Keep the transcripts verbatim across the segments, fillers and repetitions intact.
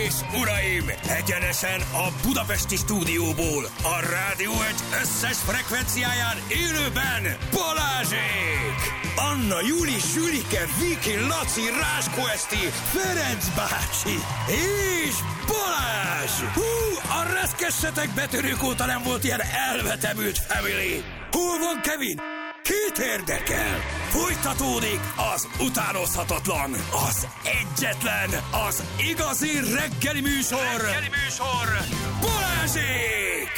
és uraim, egyenesen a budapesti stúdióból, a Rádió egy összes frekvenciáján élőben Balázsék! Anna, Júli, Sülike, Viki, Laci, Ráskó Eszti, Ferenc bácsi és Balázs! Hú, a reszkessetek betörők óta nem volt ilyen elvetemült family! Hol van Kevin? Kit érdekel? Folytatódik az utánozhatatlan, az egyetlen, az igazi reggeli műsor, reggeli műsor, Balázsék!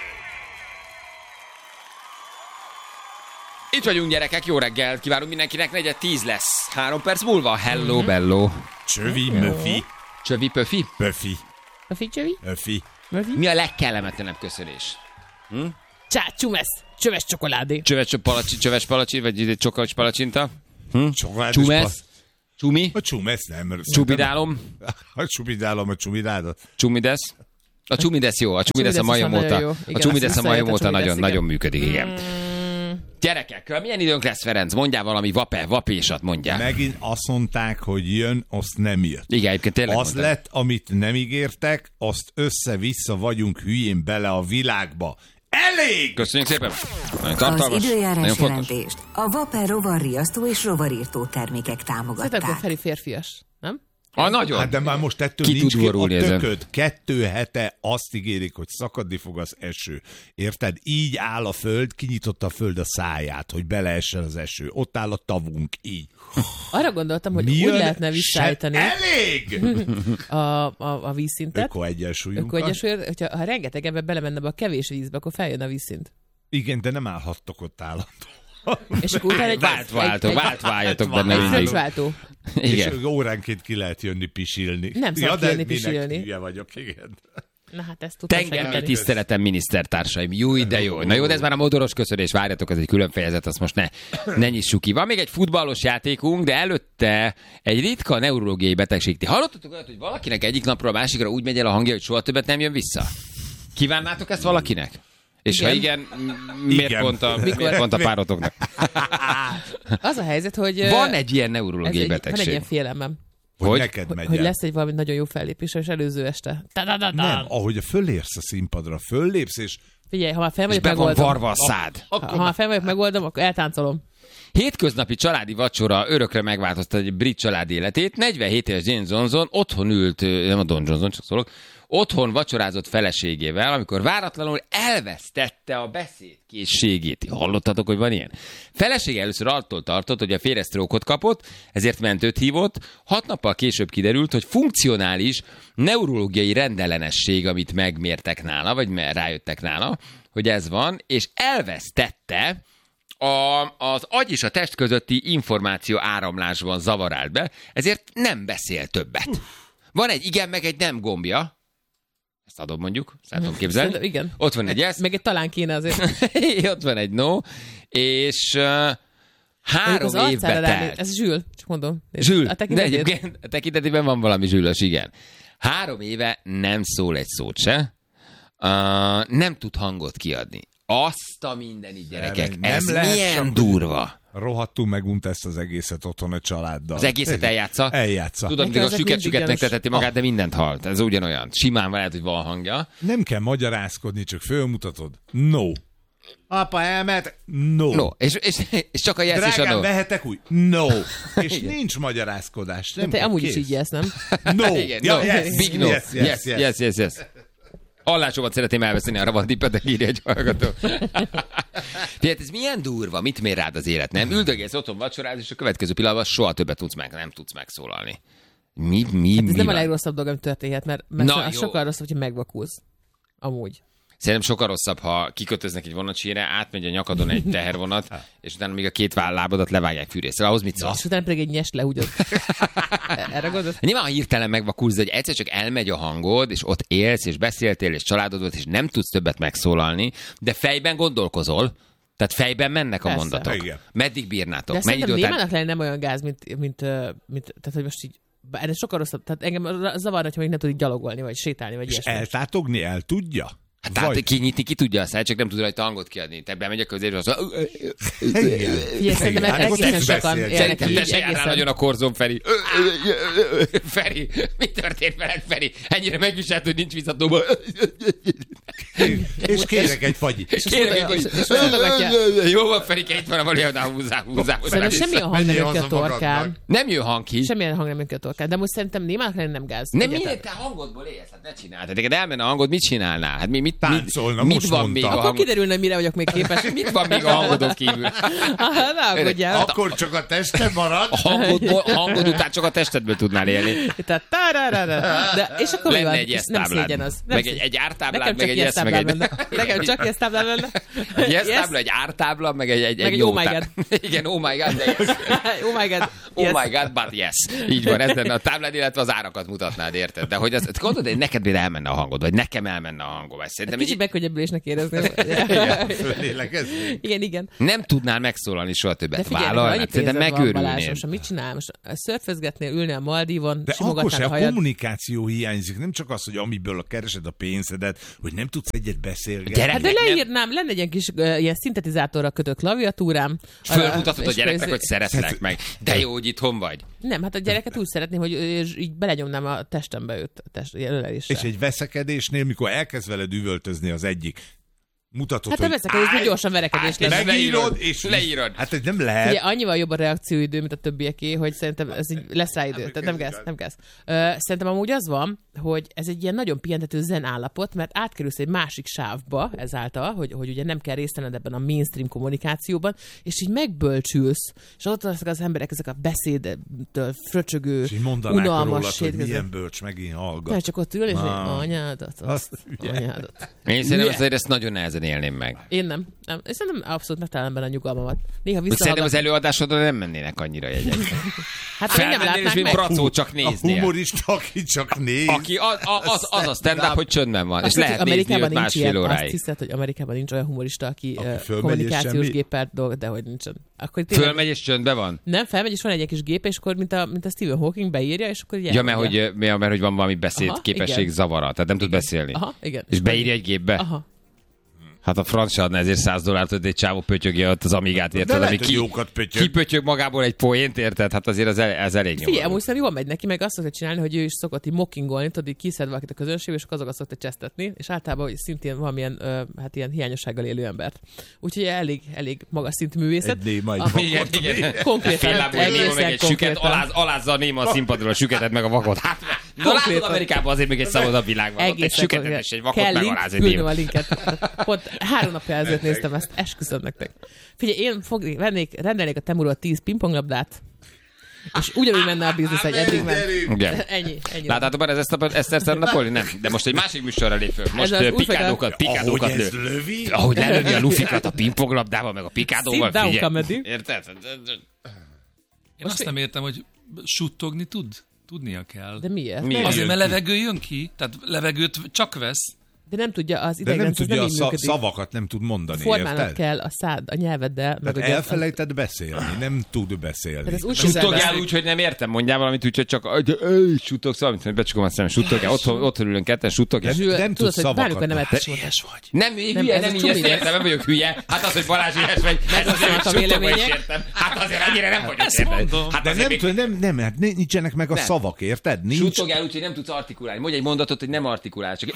Itt vagyunk, gyerekek, jó reggelt kívánunk mindenkinek, negyed tíz lesz. Három perc múlva, hello, mm-hmm. bello. Csövi, möfi. Csövi, pöfi? Pöfi. Pöfi, csövi? Öfi. Mi a legkellemetlenebb köszönés? Hm? Csá, csumesz, csöves csokoládé. Csöves palacsi, csöves palacsi, vagy csokolás palacsinta? Hm? Csumesz. Csumi? A csumesz nem. Csubidálom? A csubidálom, a csumidádat. Csumidesz? A csumidesz jó, a csumidesz a majom óta. A csumidesz a majom óta nagyon, nagyon működik, igen. Gyerekek, milyen időnk lesz, Ferenc? Mondjál valami vape, vapésat, mondjál. Megint azt mondták, hogy jön, azt nem jött. Igen, egyébként tényleg Az mondtam. lett, amit nem ígértek, azt össze-vissza vagyunk hülyén bele a világba. Elég! Köszönjük szépen! Nagyon Az tartalmas, időjárás nagyon fontos. jelentést a Vaper rovarriasztó és rovarírtó termékek Szerintem támogatták. Feri férfias, nem? Ah, nagyon. Hát de már most ettől Ki nincs tud ki a borulni ezen? tököd. Kettő hete azt ígérik, hogy szakadni fog az eső. Érted? Így áll a föld, kinyitotta a föld a száját, hogy beleessen az eső. Ott áll a tavunk, így. Arra gondoltam, hogy Mi úgy jön? lehetne visszaállítani Se- Elég! a, a, a vízszintet. Öko-egyensúlyunkat. Öko-egyensúlyt, hogyha ha rengeteg ebbe belemenne be a kevés vízbe, akkor feljön a vízszint. Igen, de nem állhattok ott állandó. És akkor utána egy... Vált, váltok, egy- vált, váljatok Vált, benne Egy mindig. fröccsváltó. Igen. És óránként ki lehet jönni pisilni. Nem szabad de kijönni minek pisilni. hülye vagyok, igen. Na hát ezt tudtam Tengermely segíteni. tiszteletem, minisztertársaim. Jó, de jó. Na jó, de ez már a modoros köszönés. Várjatok, ez egy külön fejezet, azt most ne, ne nyissuk ki. Van még egy futballos játékunk, de előtte egy ritka neurológiai betegség. Ti hallottatok olyat, hogy valakinek egyik napról a másikra úgy megy el a hangja, hogy soha többet nem jön vissza? Kívánnátok ezt valakinek? És Igen. ha igen, m- miért, Igen. Pont a, miért pont a párotoknak? Az a helyzet, hogy... Van egy ilyen ez neurológiai egy, van egy betegség. ilyen félelmem, Hogy, Hogy? neked megy hogy el. lesz egy valami nagyon jó fellépés, és előző este. Nem, ahogy fölérsz a színpadra, föllépsz, és Figyelj, ha már fel És vagyok, be van megoldom. varva a szád. Ha, ha már fel vagyok, megoldom, akkor eltáncolom. Hétköznapi családi vacsora örökre megváltoztatta egy brit család életét. negyvenhét éves Jane Johnson otthon ült, nem a Don Johnson, csak szólok, otthon vacsorázott feleségével, amikor váratlanul elvesztette a beszédkészségét. Hallottatok, hogy van ilyen? Felesége először attól tartott, hogy a félresztrókot kapott, ezért mentőt hívott. Hat nappal később kiderült, hogy funkcionális neurológiai rendellenesség, amit megmértek nála, vagy rájöttek nála, hogy ez van, és elvesztette A, az agy és a test közötti információ áramlásban zavar állt be, ezért nem beszél többet. Uff. Van egy igen, meg egy nem gombja. Ezt adom mondjuk, szeretném képzelni. Szerintem igen. Ott van egy yes. Meg egy talán kéne azért. Ott van egy no. És uh, három az évbe arcára ránéz- telt. Ez Zsül, csak mondom. Zsül, A de tekintetét. egyébként a tekintetében van valami zsűlös, igen. Három éve nem szól egy szót se. Uh, nem tud hangot kiadni. Azt a mindenit, gyerekek. Nem Ez lehet milyen sem- durva. rohadtul megunta ezt az egészet otthon a családdal. Az egészet eljátsza. Eljátsza. Tudod, Nekem még a ezek süket mindig süketnek gyanús. teteti magát, de mindent halt. Ez ugyanolyan. Simán lehet, hogy van hangja. Nem kell magyarázkodni, csak fölmutatod. No. Apa elment? No. No, és, és, és csak a yes és a Drágám, no. vehetek úgy? No. És nincs magyarázkodás. Nem Te kell, amúgy kész. is így jelsz, nem? No. Igen, Ja, no. yes, Big no. yes, yes, yes, yes. yes, yes, yes. Allásomat szeretném elveszteni, arra van tippedek, írja egy hallgató. Figyelj, ez milyen durva, mit mér rád az élet, nem? Üldögélsz otthon vacsoráz, és a következő pillanatban soha többet tudsz meg, nem tudsz megszólalni. Mi, mi, Hát ez mi nem van? a legrosszabb dolog, ami történhet, mert, mert Na, Na, az jó. sokkal rosszabb, hogy megvakulsz. Amúgy. Szerintem sokkal rosszabb, ha kikötöznek egy vonatsírre, átmegy a nyakadon egy tehervonat, és utána még a két vállábodat levágják fűrészre. Ahhoz mit szólsz? És utána pedig egy nyes lehúgyod. Erre gondolsz? Nyilván, ha hirtelen megvakulsz, de hogy egyszer csak elmegy a hangod, és ott élsz, és beszéltél, és családod volt, és nem tudsz többet megszólalni, de fejben gondolkozol, tehát fejben mennek a Persze. mondatok. Igen. Meddig bírnátok? De Mennyi idő szerintem után... némának lenni nem olyan gáz, mint, mint, mint, mint tehát, hogy most így, erre sokkal rosszabb. Tehát engem zavarna, hogyha még nem tud így gyalogolni, vagy sétálni, vagy És ilyesmi. eltátogni el tudja? Hát tehát Vagy- kinyitni, ki tudja a száját, csak nem tud rajta hangot kiadni. Te bemegy a közérbe, az Igen. Figyelj, szerintem Hát egészen most sokan beszélgetünk. élnek Szerintem így, te se járnál egészen. nagyon a korzon, Feri. Feri, mi történt veled, Feri? Ennyire megviselt, hogy nincs visszatóba. És kérek egy fagyit. Kérek egy és- és mondogatja. Jó van, Feri, itt van a valójában, húzzá, húzzá. Szerintem semmilyen hang nem Menjél jön ki a haza magadnak. torkán. Nem jön hang ki. Semmilyen hang nem jön ki a torkán. De most szerintem némának lenni nem gáz. Nem, Egyáltalán. miért te hangodból élsz? Hát ne csináld. Hát neked elmenne a hangod, mit csinálnál? Hát mi, mit, Táncolna, mit, most mit van mondta. még a Akkor hangod? kiderülne, hogy mire vagyok még képes. Mit van még a hangodon kívül? Aha, ne aggódjál. Akkor csak a testem marad. A hangodból, hangod után csak a testedből tudnál élni. Tehát tararara. De, és akkor mi Lenne van? egy Nem esztáblád. szégyen az. Nem Meg egy, szégyen. egy ártáblád, Nekem meg csak egy ilyen yes, meg táblám egy... lenne. Nekem csak ilyen táblám lenne. Egy yes Yes. tábla, egy ártábla, meg egy, egy, Meg egy egy jó oh my tá- Igen, oh my god, de yes. Oh my god. Oh Yes. my god, but yes. Így van, ez lenne a táblád, illetve az árakat mutatnád, érted? De hogy az, gondolod, hogy neked például elmenne a hangod, vagy nekem elmenne a hangom. Ezt Szerintem Kicsit így megkönnyebbülésnek érezném. Fölélekezni. Igen, igen. nem tudnál megszólalni soha többet. De figyelj, Vállalnád? annyi Szerintem pénzed van, Balázs, megőrülnél. most mit csinál? Most szörfözgetnél, ülnél a Maldívon, De akkor simogatnál se a a hajad. kommunikáció hiányzik, nem csak az, hogy amiből keresed a pénzedet, hogy nem tudsz egyet beszélgetni. Gyere- Hát de Nem. leírnám, lenne egy ilyen kis uh, ilyen szintetizátorra kötött klaviatúrám. És fölmutatod a és gyereknek, közé- hogy szeretlek meg. De jó, hogy itthon vagy. Nem, hát a gyereket úgy szeretném, hogy ö, így belenyomnám a testembe őt, a test, ilyen öleléssel. És egy veszekedésnél, mikor elkezd veled üvöltözni az egyik, mutatod, Hát a hogy veszekedés, hogy gyorsan verekedés lesz. Meg- megírod, és Leírod. Hát ez nem lehet. Ugye annyival jobb a reakcióidő, mint a többieké, hogy szerintem ez így lesz rá idő. Tehát nem gáz, nem gáz. Ö, szerintem amúgy az van, hogy ez egy ilyen nagyon pihentető zen állapot, mert átkerülsz egy másik sávba ezáltal, hogy, hogy ugye nem kell részt venned ebben a mainstream kommunikációban, és így megbölcsülsz, és ott lesznek az emberek ezek a beszédtől fröcsögő, És így mondanák unalmas rólad, hogy sétkező. milyen bölcs, megint hallgat. Nem, csak ott ül, és Ah. hogy anyádat, azt, Azt ugye. anyádat. Én szerintem Hülye. azért ezt nagyon nehezen élném meg. Én nem. nem. Én szerintem abszolút megtalálom benne a nyugalmamat. Néha Hogy szerintem az visszahallgatom. előadásodon nem mennének annyira jegyek. Hát még nem Felmennél, és látnák mint meg. Bracó csak A néznél. humorista, aki csak néz. Aki az, az, az a stand-up, hogy csöndben van. És Azt, hogy lehet nézni Amerikában őt nincs másfél ilyen, azt óráig. hiszed, hogy Amerikában nincs olyan humorista, aki, Aki uh, fölmegy, kommunikációs és semmi? géppel dolg, de hogy nincsen. Akkor tényleg, Fölmegy és csöndben van? nem, felmegy, és van egy ilyen kis gép, és akkor, mint a, mint a Stephen Hawking beírja, és akkor így Ja, mert elmondja. hogy, ja, mert hogy van valami beszédképesség igen. zavara, tehát nem tud beszélni. Aha, igen. És beírja egy gépbe? Aha. Hát a franc se adna ezért száz dollárt, hogy egy csávó pötyögje ott az Amigát, érted? lehet, Ami hogy ki, jókat pötyög. kipötyög magából egy poént, érted? Hát azért az, el, ez elég Figyelj, nyomorú. amúgy szerintem jól megy neki, meg azt szokta csinálni, hogy ő is szokott így mockingolni, tudod, így kiszed valakit a közönségbe, és akkor azokat szokta csesztetni, és általában hogy szintén valamilyen ö, hát ilyen hiányossággal élő embert. Úgyhogy elég, elég magas szintű művészet. Egy néma, egy A- vakot. Igen, igen. Konkrétan, Fél lábú néma, meg egészen egy süket, konkrétan. aláz, alázza a néma a színpadról a süketet, meg a vakot. Hát, na látod, Konkrétan. Amerikában azért még egy szabadabb világ van. Ott egy Egészen süketet konkrét. és egy vakot Kell link, megaláz egy küldöm néma. a linket. Pont három napja ezelőtt néztem ezt, esküszöm nektek. Figyelj, én fog, vennék, rendelnék a Temurról tíz pingponglabdát, és ugyanúgy menne a biznisz, hogy eddig ment. Igen. Ennyi, ennyi. Láttátok már ezt a Eszter Napoli? Nem. De most egy másik műsorra lép föl. Most Ez az ö, újfajta- pikádókat, Ahogy pikádókat ez lő. lövi, Ahogy lelövi a lufikat a pingponglabdával, meg a pikádóval. Sit down Figyelj. comedy. Érted? Én azt nem értem, hogy suttogni tud? Tudnia kell. De miért? Miért? Nem. Azért, mert levegő jön ki, tehát levegőt csak vesz. De nem tudja, az de nem idegrendszer tudja nem a így sza- működik. szavakat, nem tud mondani, Formálnod érted? kell a szád, a nyelveddel. Meg Tehát ugye- elfelejtett beszélni, nem tud beszélni. Tehát ez úgy Suttogjál kezelve- úgy, hogy nem értem, mondjál valamit úgy, hogy csak suttogsz valamit, hogy becsukom a szemem, suttogjál, otthon, otthon ülünk ketten, suttogjál. Nem- Zsül, nem tudod, tudsz hogy bármikor szavakat nevettes mondani. volt. Nem, hülye, nem, ez nem a így ezt csumi értem, nem vagyok hülye. Hát az, hogy Balázs ügyes vagy, ez azért, hogy a suttogva is vélemények. értem. Hát azért ennyire nem vagyok Ezt érted. mondom. Hát De azért nem, még tudom, nem, nem, hát nincsenek meg a Nem. szavak, érted? Nincs. suttogjál úgy, hogy nem tudsz artikulálni. Mondj egy mondatot, hogy nem artikulál, csak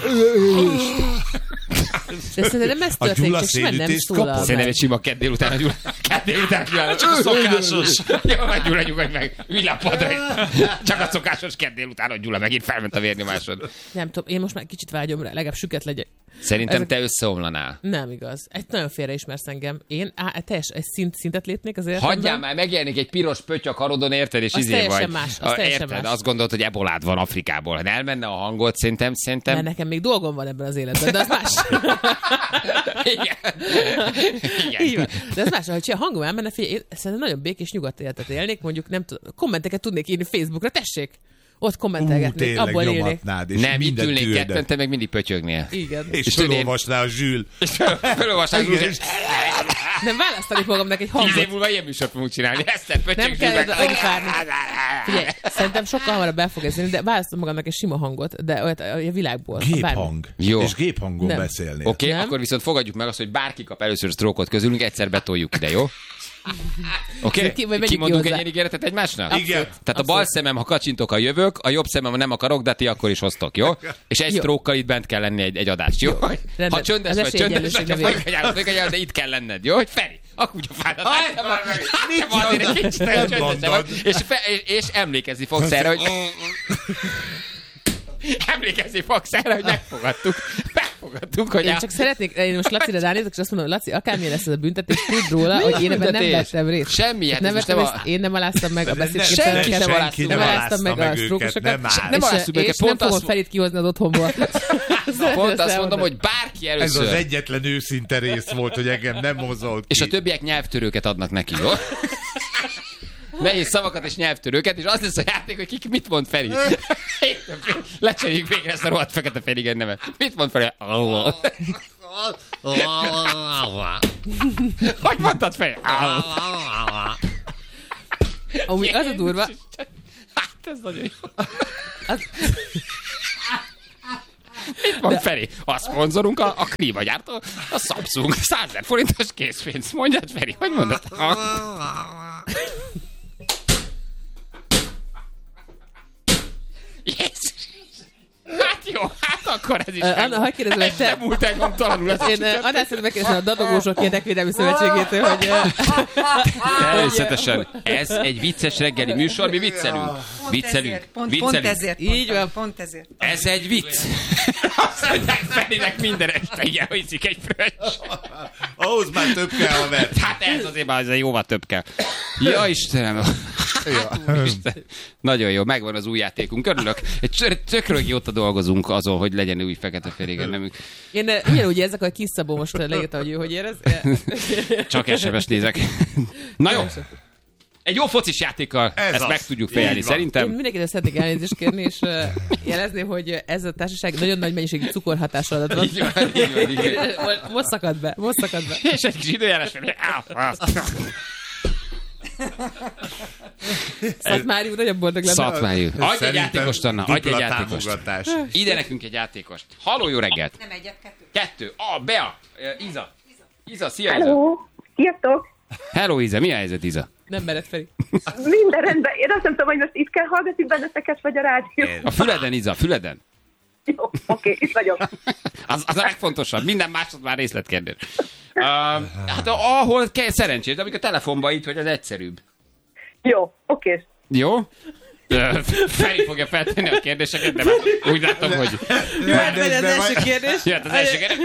De szerintem nem ez A történik, Gyula csak simán nem szélütést szólal. kapott? Szerintem egy sima kedd délután a Gyula. Kedd délután a Gyula. Csak a szokásos. Jó, meg Gyula, nyugodj meg. Ülj a padra. Csak a szokásos kedd délután a Gyula. Megint felment a vérnyomásod. Nem tudom, én most már kicsit vágyom rá, legalább süket legyek. Szerintem Ezek- te összeomlanál. Nem igaz. Egy nagyon félreismersz engem. Én á, teljes, egy szint, szintet lépnék az életemben. Hagyjál már, megjelenik egy piros pötty a karodon, érted, és Az izé teljesen vagy. más, az A- teljesen érted, más. azt gondolod, hogy ebolád van Afrikából. Ha elmenne a hangod, szerintem, szerintem... Mert nekem még dolgom van ebben az életben, de az más. Igen. Igen. Így van. De ez más, hogy a hangom elmenne, figyelj, én szerintem nagyon békés, nyugodt életet élnék, mondjuk nem tudom, kommenteket tudnék írni Facebookra, tessék, ott Ú, kommentelgetnék, tényleg abból élnék. nyomatnád, és Nem, itt mindent ülnék tűrnek. ketten, te meg mindig pötyögnél. Igen. És És tudod, én- felolvasná a Zsül. Felolvasnál, Igen, és és- Nem választani magamnak egy Tíz év hangot. múlva ilyen műsort fogunk csinálni. Eszter, Nem pöcsög, kell zsibek. agifárni. Figyelj, szerintem sokkal hamarabb el fog ez jönni, de választom magamnak egy sima hangot, de olyat a világból. Géphang. Jó. És géphangon Nem. beszélnél. Oké, okay, Nem? akkor viszont fogadjuk meg azt, hogy bárki kap először sztrókot közülünk, egyszer betoljuk ide, jó? Oké? Ki- vagy Okay? megyünk Kimondunk ki egy hozzá. ilyen ígéretet egymásnak? Igen. Tehát a bal szemem, ha kacsintok, a jövök, a jobb szemem, ha nem akarok, de ti akkor is hoztok, jó? És egy Jó. sztrókkal itt bent kell lenni egy, egy adást, jó? Ha Rendben. csöndes Az vagy, csöndes vagy, esélyegyenlőség ha folyikanyálod, folyikanyálod, de itt kell lenned, jó? Hogy Feri, a kutyafádat. Mit Azért egy kicsit Nem csöndesebb mondod. vagy, és, fe, és, és emlékezni fogsz erre, hogy... Emlékezni fogsz erre, hogy megfogadtuk. Megfogadtuk, hogy Én a... csak szeretnék, én most Lacira ránézek, és azt mondom, Laci, akármilyen lesz ez a büntetés, tudd róla, hogy én ebben nem büntetés? vettem részt. Semmi, hát nem ez most vettem nem részt, a- én nem aláztam meg a beszédképtelen. senki nem alázta senki nem nem aláztam meg alázta a meg őket, sztrókosokat, nem áll. Nem és, aláztuk meg, és pont nem fogom azt- Ferit kihozni az otthonból. Pont azt mondom, hogy bárki Ez először... az egyetlen őszinte rész volt, hogy engem nem mozolt ki. És a többiek nyelvtörőket adnak neki, jó? Nehéz szavakat és nyelvtörőket, és az lesz a játék, hogy ki mit mond Feri. Lecseréljük végre ezt a rohadt fekete ferigen nevet. Mit mond Feri? Hogy mondtad Feri? Amúgy az a durva, Hát ez nagyon jó. az, Mit mond Feri? A szponzorunk a, a klímagyártó, a Samsung. százezer forintos készpénz. Mondjad Feri, hogy mondod? Jézus! Hát jó, hát akkor ez is Ö, Anna, hadd kérdezem meg, te- nem múlt el nyomtalanul ez a én annál szeretném megkérdezni a Dadogósok Érdekvédelmi Szövetségétől, hogy ö, Természetesen. Ez egy vicces reggeli műsor, mi viccelünk. Viccelünk. Ezért, pont, Viccelünk. pont ezért Így mondtam, van. pont ezért. Ez egy vicc. Azt mondják Ferinek minden este, igen, hiszik egy fröccs. Ahhoz már több kell a vett. Hát ez azért már azért jóval több kell. Ja, Istenem. Hát, Isten. Nagyon jó, megvan az új játékunk. Örülök. Egy csör- tök rögjóta dolgozunk azon, hogy legyen új fekete ferigen nemünk. én ö, ugyanúgy érzek, hogy Kis Szabó most leírta, hogy ő hogy érez. Csak es em es nézek. Na jó. Egy jó focis játékkal Ez ezt az. meg tudjuk Így fejelni, van. Én szerintem. mindenkitől szeretnék elnézést kérni, és uh, jelezném, hogy ez a társaság nagyon nagy mennyiségű cukorhatásra adott van. Így van, így van, így van. Most- Most szakad be, most szakad be. És egy kis időjárás felé. Szatmári úr nagyon boldog lenne. Szatmári. Adj egy Szerintem játékost, Anna, adj egy dupla játékost. támogatás. Ide nekünk egy játékost. Halló, jó reggelt. Nem egyet, kettő. Kettő. Ah, Bea. Uh, Iza. Iza, szia Iza. Hello, sziasztok! Hello, Iza. Mi a helyzet, Iza? Nem mered, Feri. Minden rendben. Én azt nem tudom, hogy most itt kell hallgatni benneteket, vagy a rádió. A füleden, Iza, füleden. Jó, oké, itt vagyok. Az, az a legfontosabb. Minden másod már részletkérdés. Uh, hát ahol kell szerencsés, de amikor a telefonban itt, hogy az egyszerűbb. Jó, oké. Jó? Ö, Feri fogja feltenni a kérdéseket, de már úgy látom, hogy... Jöhet meg az első kérdés. Jöhet az első kérdés.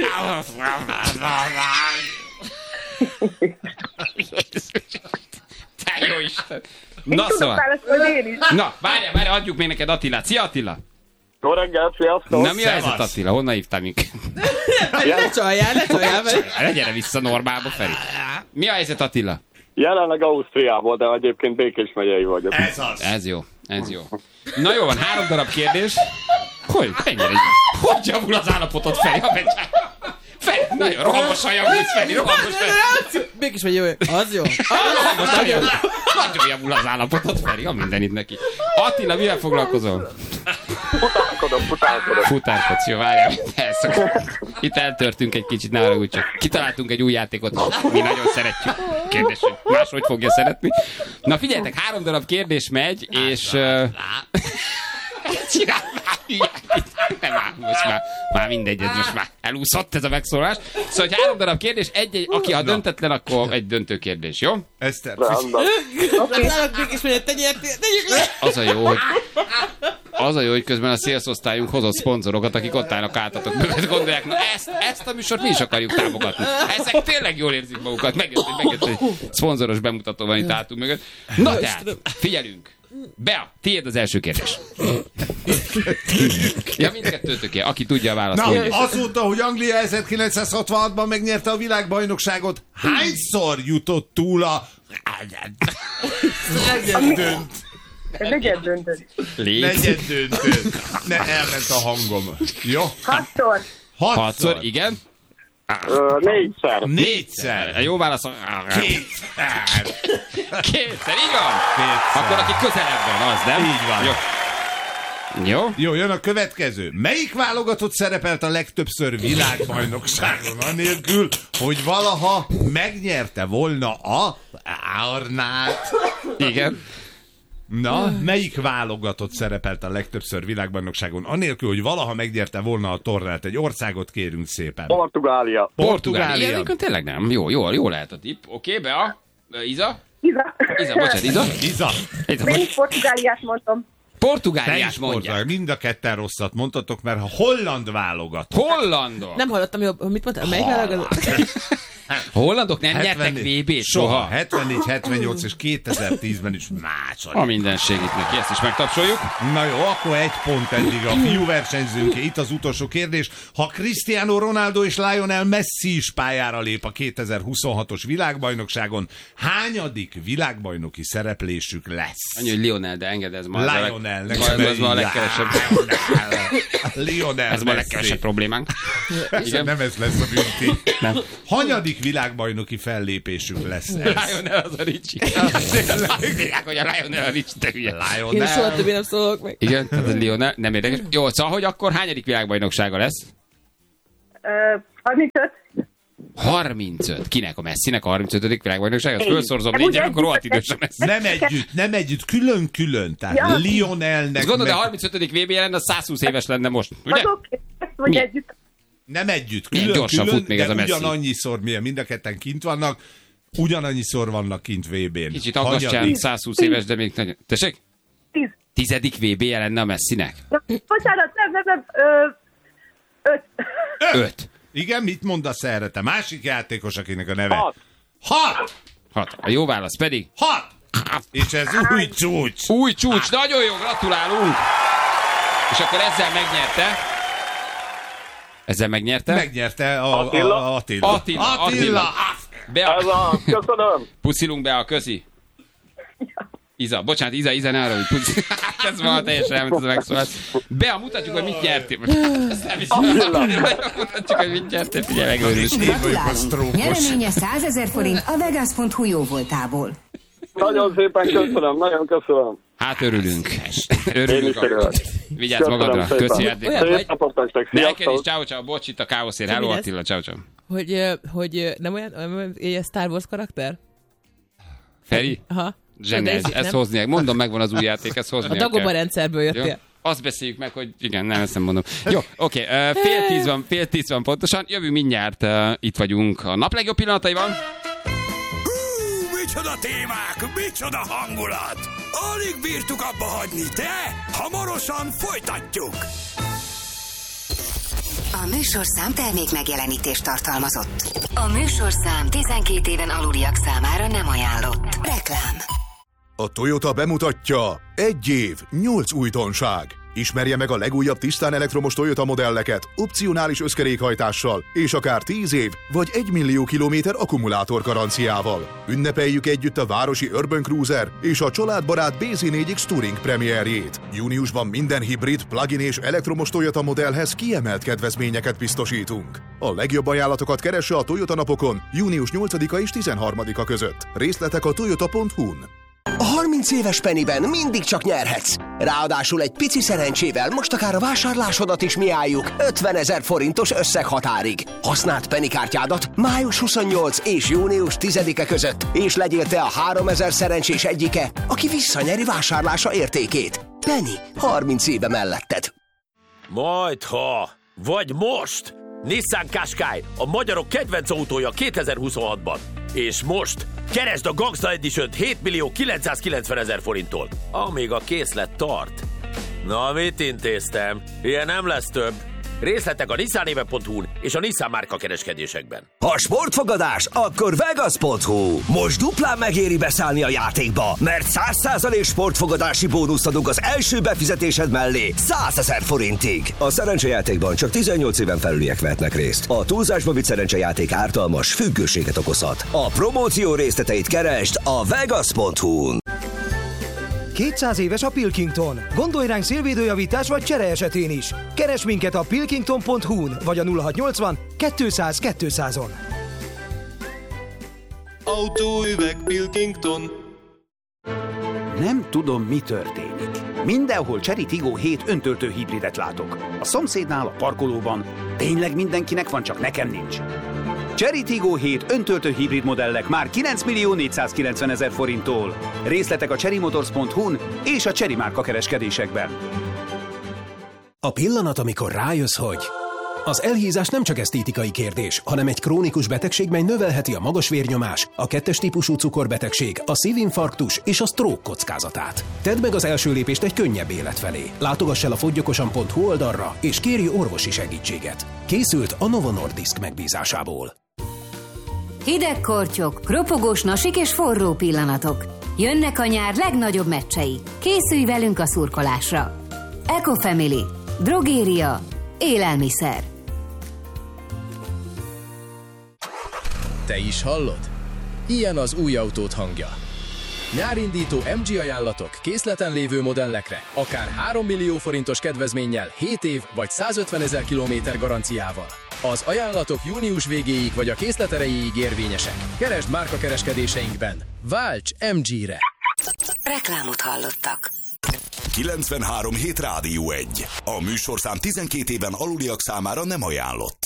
Te jó Isten! Na Tudom szóval. válaszolni én is. Na, várjál, várjál, adjuk még neked Attilát. Szia Attila! Jó reggelt, sziasztok! Na mi a helyzet Attila? Honnan hívtál minket? Ne csaljál, ne csaljál. Feri. Gyere vissza normálba, Feri. Mi a helyzet Attila? Jelenleg Ausztriából, de egyébként Békés megyei vagyok. Ez az. Ez jó, ez jó. Na jó van, három darab kérdés. Hogy? Mennyire? Hogy javul az állapotod, Feri? Ha becsán. Feri, nagyon rohamosan javulsz, Feri, rohamosan. Mégis vagy jó. Az jó. Rohamosan javul. Nagyon javul az állapotod, Feri, ha mindenit neki. Attila, mivel foglalkozol? Futálkodom, futálkodom. Futárkodsz, jó, várjál. Elszok. Itt eltörtünk egy kicsit, ne haragudj csak. Kitaláltunk egy új játékot, mi nagyon szeretjük. Kérdés, hogy máshogy fogja szeretni. Na figyeljetek, három darab kérdés megy, és... Uh... Csinál már hülyát. Nem áll, most már, már mindegy, ez most már elúszott ez a megszólás. Szóval, hogy három darab kérdés, egy-egy, aki ha döntetlen, akkor egy döntő kérdés, jó? Eszter, Rendben. Nálunk mégis vagy, te nyertél, tegyük le. Az a jó, hogy az a jó, hogy közben a szélszosztályunk hozott szponzorokat, akik ott állnak átatok mögött, gondolják, na ezt, ezt a műsort mi is akarjuk támogatni. Ezek tényleg jól érzik magukat. Megjött, hogy megjött, hogy szponzoros bemutató van itt hátunk mögött. Na tehát, figyelünk. Bea, tiéd az első kérdés. Ja, mindkettőtöké, aki tudja a választ. Na, mondja. azóta, hogy Anglia ezerkilencszázhatvanhatban megnyerte a világbajnokságot, hányszor jutott túl a... Negyed Negyed döntő. Légy. Negyed döntő. Ne, elment a hangom. Jó? Hatszor. Hatszor. Hatszor, igen. Ö, négyszer. Négyszer. Jó válasz. Kétszer. Kétszer, így van? Kétszer. Akkor aki közelebb van, az, nem? Így van. Jó. Jó. Jó, jön a következő. Melyik válogatott szerepelt a legtöbbször világbajnokságon, anélkül, hogy valaha megnyerte volna a Arnát? Igen. Na, melyik válogatott szerepelt a legtöbbször világbajnokságon, anélkül, hogy valaha megnyerte volna a tornát? Egy országot kérünk szépen. Portugália. Portugália. Igen, tényleg nem. Jó, jó, jó lehet a tipp. Oké, okay, Bea? Iza? Iza. Iza, bocsánat, Iza? Iza. Iza, Én bocs. is Portugáliát mondtam. Te Portugáliát is mondják. Portugál. Mind a ketten rosszat mondtatok, mert a holland válogatott. Hollandok. Nem hallottam, jobb, mit mondtál? Melyik válogatott? Hollandok nem nyertek vé bét soha. hetvennégy, hetvennyolc és kétezer-tízben is második. A mindenség itt neki, ezt is megtapsoljuk. Na jó, akkor egy pont eddig a fiú versenyzőnké. Itt az utolsó kérdés. Ha Cristiano Ronaldo és Lionel Messi is pályára lép a kétezer-huszonhatos világbajnokságon, hányadik világbajnoki szereplésük lesz? Annyi, hogy Lionel, de engedd, ez ma Lionel. ez, ma, ez ma a legkevesebb. Lionel Ez ma a Messi. legkevesebb problémunk. Igen? Nem ez lesz a bünti. Nem. Hanyadik világbajnoki fellépésük lesz ez? Lionel az a Ricsi. Azt mondják, hogy a Lionel a Ricsi, te hülye. Én soha többé nem szólok meg. Igen, tehát a Lionel nem érdekes. Jó, szóval, hogy akkor hányadik világbajnoksága lesz? Ö, harmincöt. harmincöt. Kinek? A Messinek a harmincötödik világbajnokság? Azt Én. felszorzom Nem, mindjárt, ugye, akkor rohadt idősen lesz. Nem együtt, nem együtt, külön-külön. Tehát Ja. Lionelnek Azt gondolod, meg... a harmincötödik vé bé lenne, az százhúsz éves lenne most, ugye? Az oké, ezt vagy Mi? együtt. Nem együtt, Milyen külön, gyorsan külön, fut még de ez a Messi. ugyanannyiszor, milyen mind a ketten kint vannak, ugyanannyiszor vannak kint vé bén. Kicsit aggastyán, százhúsz éves, de még nagyon... Tessék? Tíz. Tizedik vé bé lenne a Messinek? Bocsánat, nem, nem, nem. Ö, öt. Öt. Igen, mit mondasz erre? Te másik játékos, akinek a neve? Hat. Hat! Hat. A jó válasz pedig? Hat! És ez új csúcs. Új csúcs, nagyon jó, gratulálunk! És akkor ezzel megnyerte. Ezzel megnyerte? Megnyerte a, Attila? a, a Attila. Attila, Attila. Attila. Be a... Ez a... Köszönöm. Puszilunk be a közi. Iza, bocsánat, Iza, Iza, ne arra, hogy puci. Ez van teljesen elment ez a megszólás. Bea, mutatjuk, hogy mit nyertél. Ezt nem is mutatjuk, hogy mit nyertél. Figyelj, megőrülsz. Gratulálunk! Nyereménye százezer forint a Vegas pont hu jó voltából. Nagyon szépen köszönöm, nagyon köszönöm. Hát örülünk. Én Örülünk. is örülök. Vigyázz Köszönöm magadra. szépen. Köszi játékot. Olyan vagy- Szép napot nektek, Neked is, sziasztok! ciao, ciao, bocs, itt a káoszér. Hello lesz? Attila, ciao, ciao. Hogy, ö, hogy ö, nem olyan, olyan ilyen Star Wars karakter? Feri? Aha. Zseniális, De ez- ezt nem? hoznia. Mondom, megvan az új játék, ezt A hoznia Dagobah kell. rendszerből jöttél. Jó? Azt beszéljük meg, hogy igen, nem, ezt nem mondom. Jó, oké, okay, uh, fél tíz van, fél tíz van pontosan, jövünk mindjárt, uh, itt vagyunk a nap legjobb pillanataiban. Hú, micsoda témák, micsoda hangulat! Alig bírtuk abba hagyni, de hamarosan folytatjuk! A műsorszám termék megjelenítést tartalmazott. A műsorszám tizenkét éven aluliak számára nem ajánlott. Reklám. A Toyota bemutatja egy év, nyolc újdonság. Ismerje meg a legújabb tisztán elektromos Toyota modelleket, opcionális összkerékhajtással, és akár tíz év vagy egy millió kilométer akkumulátor garanciával. Ünnepeljük együtt a városi Urban Cruiser és a családbarát bé zé négy X Touring premierjét. Júniusban minden hibrid, plug-in és elektromos Toyota modellhez kiemelt kedvezményeket biztosítunk. A legjobb ajánlatokat keresse a Toyota napokon június nyolcadika és tizenharmadika között. Részletek a toyota pont hu-n. A harminc éves Pennyben mindig csak nyerhetsz. Ráadásul egy pici szerencsével most akár a vásárlásodat is miálljuk ötvenezer forintos összeghatárig. Használd Penny kártyádat május huszonnyolcadika és június tizedike között, és legyél te a háromezer szerencsés egyike, aki visszanyeri vásárlása értékét. Penny, harminc éve melletted. Majdha, vagy most! Nissan Qashqai, a magyarok kedvenc autója kétezer-huszonhatban. És most keresd a Gangsta Edition-t hét millió kilencszázkilencvenezer forinttól, amíg a készlet tart. Na, mit intéztem? Ilyen nem lesz több. Részletek a nissanéve pont hu-n és a Nissan márka kereskedésekben. Ha sportfogadás, akkor Vegas pont hu. Most duplán megéri beszállni a játékba, mert száz százalék sportfogadási bónuszt adunk az első befizetésed mellé százezer forintig. A szerencsejátékban csak tizennyolc éven felüliek vehetnek részt. A túlzásba vitt szerencsejáték ártalmas, függőséget okozhat. A promóció részleteit keresd a Vegas pont hu-n. kétszáz éves a Pilkington. Gondolj ránk szélvédőjavítás vagy csere esetén is. Keresd minket a pilkington pont hu-n vagy a nulla hatszáznyolcvan kétszáz kétszázon. Autóüveg Pilkington. Nem tudom, mi történik. Mindenhol Chery Tiggo hét öntöltő hibridet látok. A szomszédnál, a parkolóban. Tényleg mindenkinek van, csak nekem nincs. Chery Tiggo hét öntöltő hibrid modellek már kilenc millió négyszázkilencven ezer forinttól. Részletek a chery motors pont hu-n és a Chery márka kereskedésekben. A pillanat, amikor rájössz, hogy az elhízás nem csak esztétikai kérdés, hanem egy krónikus betegség, mely növelheti a magas vérnyomás, a kettes típusú cukorbetegség, a szívinfarktus és a stroke kockázatát. Tedd meg az első lépést egy könnyebb élet felé. Látogass el a foggyokosan pont hu oldalra, és kérj orvosi segítséget. Készült a Novo Nordisk megbízásából. Hideg kortyok, ropogós nasik és forró pillanatok. Jönnek a nyár legnagyobb meccsei. Készülj velünk a szurkolásra. Ecofamily. Drogéria. Élelmiszer. Te is hallod? Ilyen az új autód hangja. Nyárindító em gé ajánlatok készleten lévő modellekre, akár három millió forintos kedvezménnyel, hét év vagy százötvenezer kilométer garanciával. Az ajánlatok június végéig vagy a készlet erejéig érvényesek. Keresd márkakereskedéseinkben. Válts em gére! Reklámot hallottak. kilencvenhárom hét Rádió egy. A műsorszám tizenkét éven aluliak számára nem ajánlott.